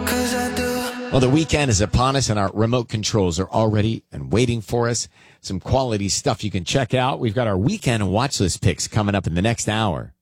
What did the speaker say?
Well, the weekend is upon us, and our remote controls are already and waiting for us. Some quality stuff you can check out. We've got our weekend watch list picks coming up in the next hour.